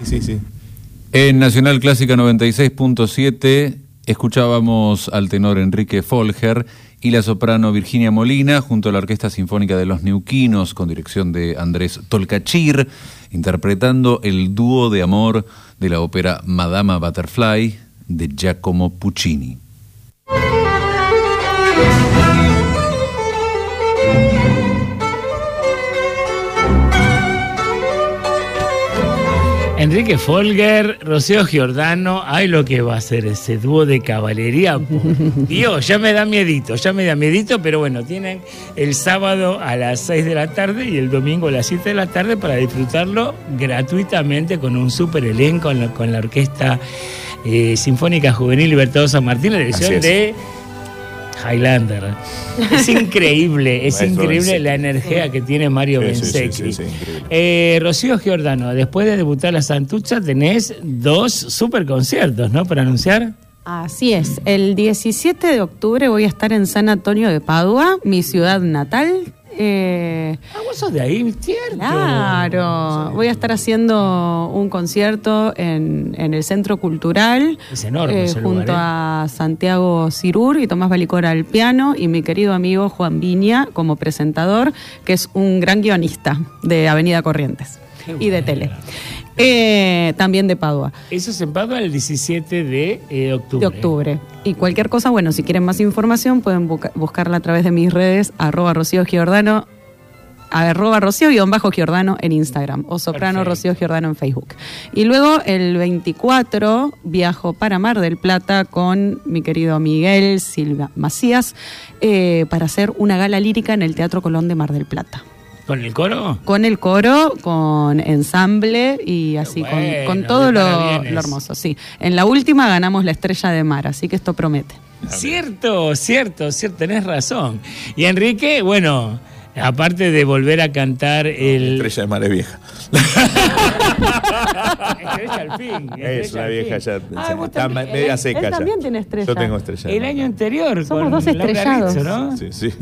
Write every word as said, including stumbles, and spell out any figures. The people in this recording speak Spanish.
Sí, sí. En Nacional Clásica noventa y seis punto siete escuchábamos al tenor Enrique Folger y la soprano Virginia Molina junto a la Orquesta Sinfónica de los Neuquinos con dirección de Andrés Tolcachir, interpretando el dúo de amor de la ópera Madama Butterfly de Giacomo Puccini. Enrique Folger, Rocío Giordano, ay lo que va a ser ese dúo de caballería, por Dios, ya me da miedito, ya me da miedito, pero bueno, tienen el sábado a las seis de la tarde y el domingo a las siete de la tarde para disfrutarlo gratuitamente con un super elenco, con la, con la Orquesta eh, Sinfónica Juvenil Libertador San Martín, la dirección de Highlander. Es increíble, es increíble la energía que tiene Mario Sí, Bensecchi. sí, sí, sí, sí, increíble. Eh, Rocío Giordano, después de debutar la Santucha tenés dos super conciertos, ¿no? Para anunciar. Así es, el diecisiete de octubre voy a estar en San Antonio de Padua, mi ciudad natal. Eh, Ah, vos sos de ahí, ¿cierto? Claro, voy a estar haciendo un concierto en, en el Centro Cultural. Es enorme eh, ese junto lugar, ¿eh? a Santiago Cirur y Tomás Balicora al piano y mi querido amigo Juan Viña como presentador, que es un gran guionista de Avenida Corrientes Qué y de bueno. tele. Eh, también de Padua. Eso es en Padua el diecisiete de octubre. De octubre. Y cualquier cosa, bueno, si quieren más información pueden busca- buscarla a través de mis redes, arroba Rocío Giordano, arroba Rocío-Giordano en Instagram o Soprano Perfecto. Rocío Giordano en Facebook. Y luego el veinticuatro viajo para Mar del Plata con mi querido Miguel Silva Macías eh, para hacer una gala lírica en el Teatro Colón de Mar del Plata. ¿Con el coro? Con el coro, con ensamble y así, Bueno, con, con todo de lo, parabienes. lo hermoso. Sí, en la última ganamos la Estrella de Mar, así que esto promete. Cierto, cierto, cierto, tenés razón. Y Enrique, bueno, aparte de volver a cantar el... Estrella de Mar es vieja. Estrella al fin. Es Estrella una al vieja fin. ya. Ah, vos está también. media Él seca ya. también tiene estrella. Yo tengo estrella. El año anterior Somos con dos Laura estrellados. Rizzo, ¿no? Sí, sí.